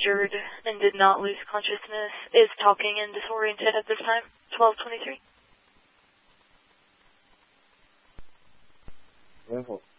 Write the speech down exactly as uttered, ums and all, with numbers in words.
injured and did not lose consciousness, is talking and disoriented at this time. twelve twenty-three. Level